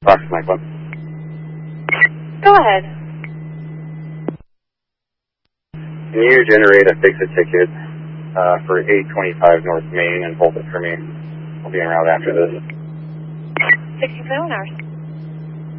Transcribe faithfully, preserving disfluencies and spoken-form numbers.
Fox Mike one. Go ahead. Can you generate a fix-it ticket uh, for eight twenty-five North Main and hold it for me? I'll be en route after this. sixty-seven hours.